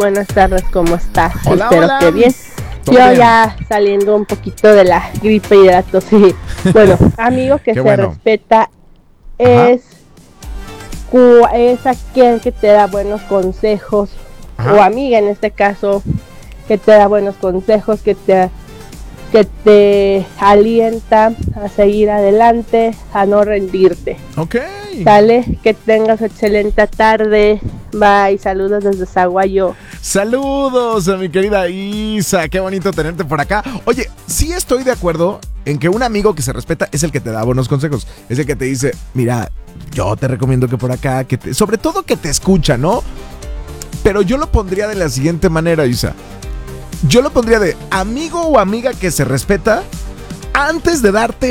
buenas tardes, ¿cómo estás? Hola, Espero hola. que bien. ¿Todo Yo bien? ya saliendo un poquito de la gripe y de la tos. Y, bueno, amigo que Qué se bueno. respeta Ajá. es aquel que te da buenos consejos, Ajá. o amiga en este caso, que te da buenos consejos, que te alienta a seguir adelante, a no rendirte. Ok. Sale, que tengas excelente tarde. Bye, saludos desde Zaguayo. Saludos a mi querida Isa, qué bonito tenerte por acá. Oye, sí estoy de acuerdo en que un amigo que se respeta es el que te da buenos consejos, es el que te dice, mira, yo te recomiendo que por acá, sobre todo que te escucha, ¿no? Pero yo lo pondría de la siguiente manera, Isa. Yo lo pondría de amigo o amiga que se respeta antes de darte